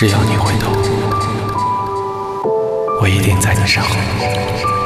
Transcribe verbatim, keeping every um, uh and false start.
只要你回头，我一定在你身后。